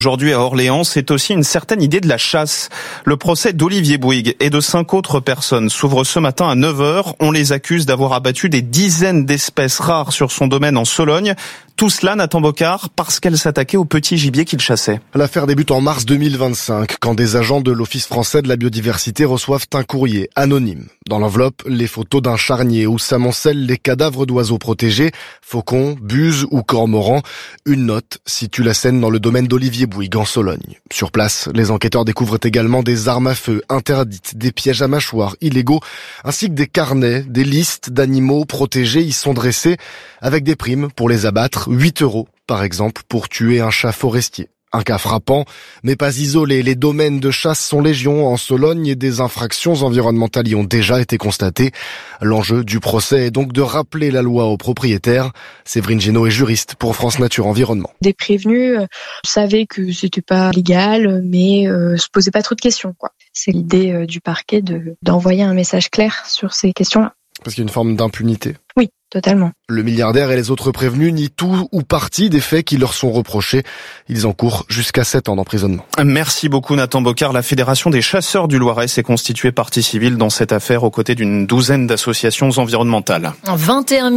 Aujourd'hui à Orléans, c'est aussi une certaine idée de la chasse. Le procès d'Olivier Bouygues et de 5 autres personnes s'ouvre ce matin à 9h. On les accuse d'avoir abattu des dizaines d'espèces rares sur son domaine en Sologne. Tout cela, Nathan Bocard, parce qu'elle s'attaquait au petit gibier qu'il chassait. L'affaire débute en mars 2025, quand des agents de l'Office français de la biodiversité reçoivent un courrier anonyme. Dans l'enveloppe, les photos d'un charnier où s'amoncellent les cadavres d'oiseaux protégés, faucons, buses ou cormorans. Une note situe la scène dans le domaine d'Olivier Bouygues en Sologne. Sur place, les enquêteurs découvrent également des armes à feu interdites, des pièges à mâchoires illégaux, ainsi que des carnets, des listes d'animaux protégés y sont dressés avec des primes pour les abattre. 8 € par exemple pour tuer un chat forestier. Un cas frappant, mais pas isolé. Les domaines de chasse sont légion en Sologne et des infractions environnementales y ont déjà été constatées. L'enjeu du procès est donc de rappeler la loi aux propriétaires. Séverine Génaud est juriste pour France Nature Environnement. Des prévenus savaient que c'était pas légal, mais se posaient pas trop de questions, quoi. C'est l'idée du parquet d'envoyer un message clair sur ces questions-là. Parce qu'il y a une forme d'impunité. Oui, totalement. Le milliardaire et les autres prévenus nient tout ou partie des faits qui leur sont reprochés. Ils encourent jusqu'à 7 ans d'emprisonnement. Merci beaucoup Nathan Bocard. La Fédération des chasseurs du Loiret s'est constituée partie civile dans cette affaire aux côtés d'une douzaine d'associations environnementales. 21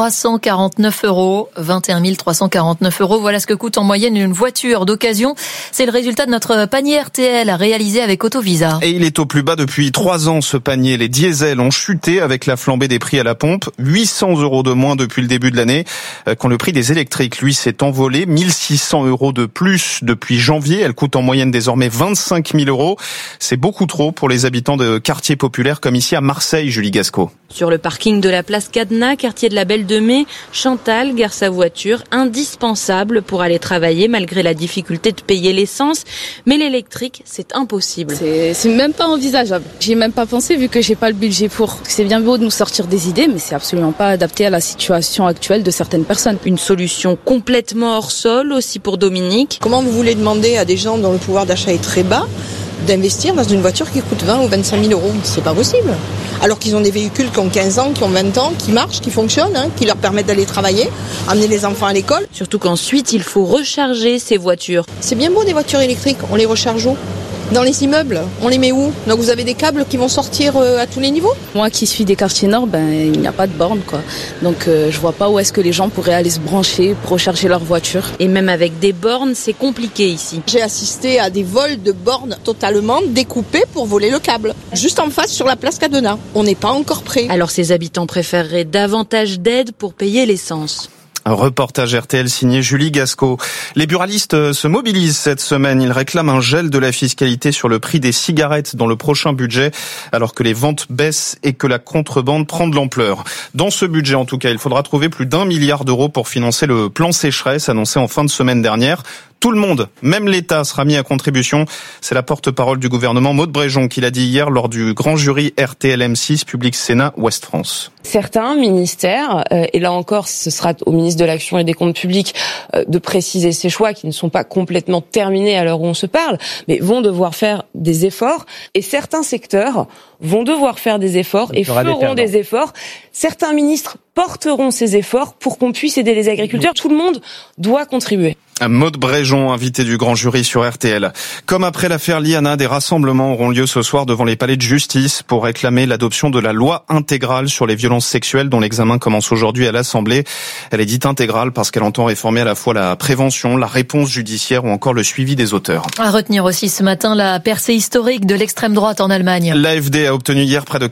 349 €. 21 349 €. Voilà ce que coûte en moyenne une voiture d'occasion. C'est le résultat de notre panier RTL réalisé avec Autovisa. Et il est au plus bas depuis 3 ans ce panier. Les diesels ont chuté avec la flambée des prix à la pompe. 800 € de moins depuis le début de l'année. Quand le prix des électriques, lui, s'est envolé, 1600 € de plus depuis janvier. Elle coûte en moyenne désormais 25 000 €. C'est beaucoup trop pour les habitants de quartiers populaires comme ici à Marseille, Julie Gasco. Sur le parking de la place Cadenas, quartier de la Belle de Mai, Chantal gare sa voiture, indispensable pour aller travailler malgré la difficulté de payer l'essence. Mais l'électrique, c'est impossible. C'est même pas envisageable. J'y ai même pas pensé vu que j'ai pas le budget pour. C'est bien beau de nous sortir des idées, mais c'est absolument pas adapté à la situation actuelle de certaines personnes. Une solution complètement hors sol aussi pour Dominique. Comment vous voulez demander à des gens dont le pouvoir d'achat est très bas d'investir dans une voiture qui coûte 20 ou 25 000 €? C'est pas possible. Alors qu'ils ont des véhicules qui ont 15 ans, qui ont 20 ans, qui marchent, qui fonctionnent, qui leur permettent d'aller travailler, amener les enfants à l'école. Surtout qu'ensuite, il faut recharger ces voitures. C'est bien beau des voitures électriques, on les recharge où ? Dans les immeubles, on les met où? Donc vous avez des câbles qui vont sortir à tous les niveaux? Moi qui suis des quartiers nord, il n'y a pas de borne, quoi. Donc je vois pas où est-ce que les gens pourraient aller se brancher pour recharger leur voiture. Et même avec des bornes, c'est compliqué ici. J'ai assisté à des vols de bornes totalement découpés pour voler le câble. Juste en face sur la place Cadenas. On n'est pas encore prêt. Alors ces habitants préféreraient davantage d'aide pour payer l'essence. Un reportage RTL signé Julie Gasco. Les buralistes se mobilisent cette semaine. Ils réclament un gel de la fiscalité sur le prix des cigarettes dans le prochain budget, alors que les ventes baissent et que la contrebande prend de l'ampleur. Dans ce budget, en tout cas, il faudra trouver plus d'1 milliard € pour financer le plan sécheresse annoncé en fin de semaine dernière. Tout le monde, même l'État, sera mis à contribution. C'est la porte-parole du gouvernement, Maud Bréjon, qui l'a dit hier lors du grand jury RTL M6 Public Sénat Ouest France. Certains ministères, et là encore ce sera au ministre de l'Action et des Comptes Publics de préciser ses choix qui ne sont pas complètement terminés à l'heure où on se parle, mais vont devoir faire des efforts. Et certains secteurs vont devoir faire des efforts et feront des efforts. Certains ministres porteront ces efforts pour qu'on puisse aider les agriculteurs. Tout le monde doit contribuer. Maud Bréjon, invité du grand jury sur RTL. Comme après l'affaire Liana, des rassemblements auront lieu ce soir devant les palais de justice pour réclamer l'adoption de la loi intégrale sur les violences sexuelles dont l'examen commence aujourd'hui à l'Assemblée. Elle est dite intégrale parce qu'elle entend réformer à la fois la prévention, la réponse judiciaire ou encore le suivi des auteurs. À retenir aussi ce matin la percée historique de l'extrême droite en Allemagne. L'AfD a obtenu hier près de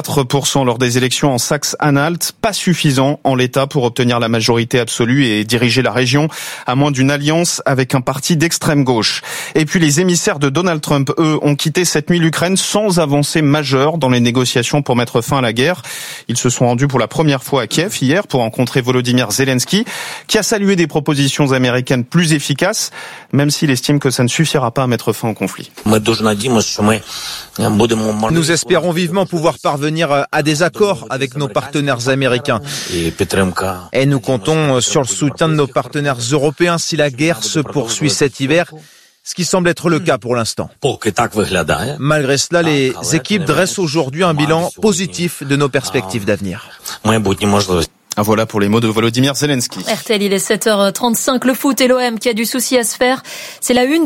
44% lors des élections en Saxe-Anhalt. Pas suffisant en l'état pour obtenir la majorité absolue et diriger la région, à moins d'une alliance avec un parti d'extrême gauche. Et puis les émissaires de Donald Trump, eux, ont quitté cette nuit l'Ukraine sans avancée majeure dans les négociations pour mettre fin à la guerre. Ils se sont rendus pour la première fois à Kiev hier pour rencontrer Volodymyr Zelensky, qui a salué des propositions américaines plus efficaces, même s'il estime que ça ne suffira pas à mettre fin au conflit. Nous espérons vivement pouvoir parvenir à des accords avec nos partenaires américains. Et nous comptons sur le soutien de nos partenaires européens si la guerre se poursuit cet hiver, ce qui semble être le cas pour l'instant. Malgré cela, les équipes dressent aujourd'hui un bilan positif de nos perspectives d'avenir. Voilà pour les mots de Volodymyr Zelensky. RTL, il est 7h35. Le foot et l'OM qui a du souci à se faire. C'est la une